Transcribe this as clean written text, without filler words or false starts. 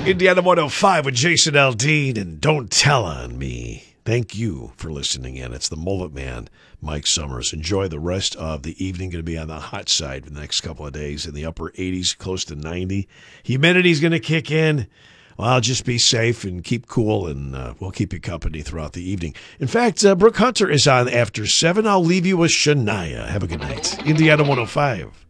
Indiana 105 with Jason Aldean and Don't Tell on Me. Thank you for listening in. It's the Mullet Man, Mike Summers. Enjoy the rest of the evening. Going to be on the hot side for the next couple of days in the upper 80s, close to 90. Humidity's going to kick in. Well, just be safe and keep cool, and we'll keep you company throughout the evening. In fact, Brooke Hunter is on after 7. I'll leave you with Shania. Have a good night. Indiana 105.